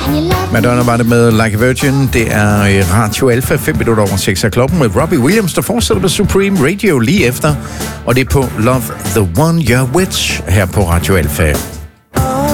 Madonna var det med Like a Virgin. Det er Radio Alpha, 5 minutter over 6 af klokken med Robbie Williams, der fortsætter med Supreme Radio lige efter. Og det er på Love the One You're With her på Radio Alpha.